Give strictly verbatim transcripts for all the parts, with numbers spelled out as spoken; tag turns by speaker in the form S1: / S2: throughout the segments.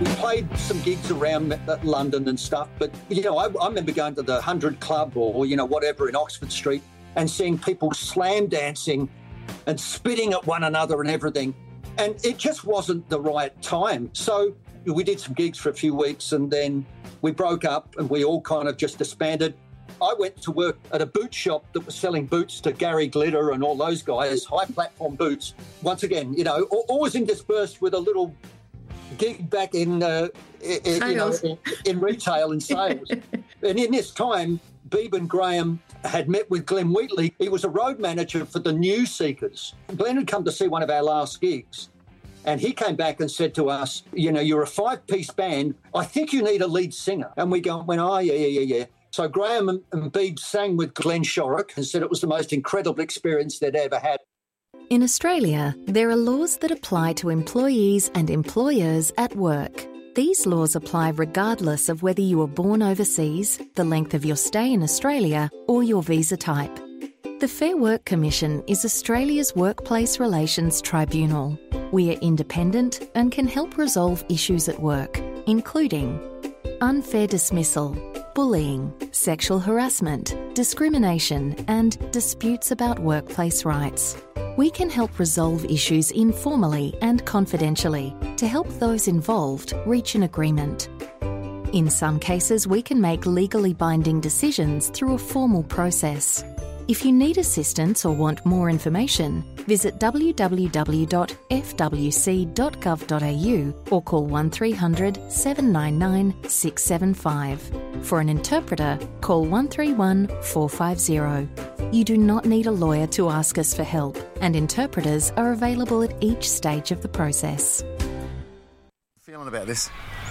S1: played some gigs around London and stuff, but, you know, I, I remember going to the Hundred Club or, you know, whatever in Oxford Street and seeing people slam dancing and spitting at one another and everything. And it just wasn't the right time. So we did some gigs for a few weeks and then we broke up and we all kind of just disbanded. I went to work at a boot shop that was selling boots to Gary Glitter and all those guys, high platform boots. Once again, you know, always interspersed with a little gig back in, uh, in, you know, in, in retail and sales. And in this time, Beebe and Graham had met with Glenn Wheatley. He was a road manager for the New Seekers. Glenn had come to see one of our last gigs. And he came back and said to us, you know, you're a five-piece band. I think you need a lead singer. And we go, went, oh, yeah, yeah, yeah, yeah. So Graham and, and Beebe sang with Glenn Shorrock and said it was the most incredible experience they'd ever had.
S2: In Australia, there are laws that apply to employees and employers at work. These laws apply regardless of whether you were born overseas, the length of your stay in Australia, or your visa type. The Fair Work Commission is Australia's workplace relations tribunal. We are independent and can help resolve issues at work, including unfair dismissal, bullying, sexual harassment, discrimination, and disputes about workplace rights. We can help resolve issues informally and confidentially to help those involved reach an agreement. In some cases, we can make legally binding decisions through a formal process. If you need assistance or want more information, visit w w w dot f w c dot gov dot a u or call one three hundred, seven nine nine, six seven five. For an interpreter, call one three one, four five zero. You do not need a lawyer to ask us for help, and interpreters are available at each stage of the process.
S3: Feeling about this?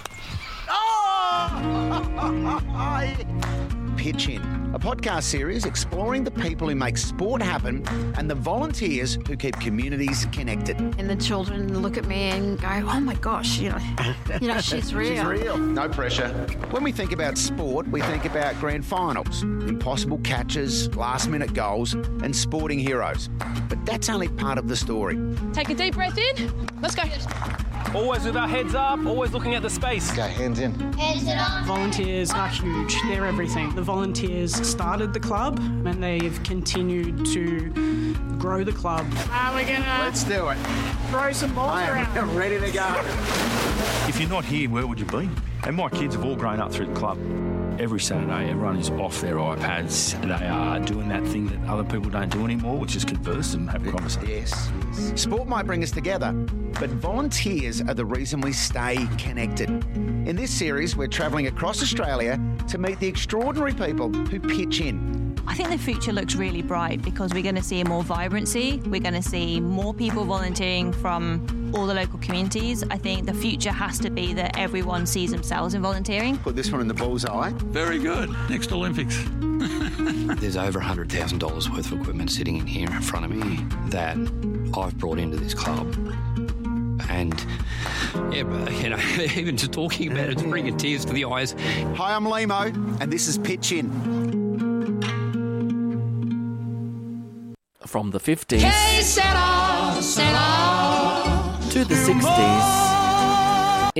S3: Oh! Pitch In, a podcast series exploring the people who make sport happen and the volunteers who keep communities connected.
S4: And the children look at me and go, oh my gosh, you know, you know, she's real.
S3: She's real. No pressure. When we think about sport, we think about grand finals, impossible catches, last-minute goals and sporting heroes. But that's only part of the story.
S5: Take a deep breath in. Let's go.
S6: Always with our heads up, always looking at the space.
S3: Go, hands in.
S5: Hands it on.
S7: Volunteers are huge. They're everything. The volunteers started the club and they've continued to grow the club.
S4: Are we going to...
S3: Let's do it.
S4: Throw some balls around.
S3: I'm ready to go.
S8: If you're not here, where would you be? And my kids have all grown up through the club. Every Saturday, everyone is off their iPads. They are doing that thing that other people don't do anymore, which is converse and have a conversation.
S3: Yes, yes. Sport might bring us together, but volunteers are the reason we stay connected. In this series, we're travelling across Australia to meet the extraordinary people who pitch in.
S9: I think the future looks really bright because we're going to see more vibrancy. We're going to see more people volunteering from all the local communities. I think the future has to be that everyone sees themselves in volunteering.
S3: Put this one in the bullseye.
S8: Very good. Next Olympics.
S10: There's over one hundred thousand dollars worth of equipment sitting in here in front of me that I've brought into this club. And, yeah, you know, even just talking about it, it's bringing tears to the eyes.
S3: Hi, I'm Limo, and this is Pitch In.
S11: From the fifties
S5: Hey, settle, settle.
S11: to the sixties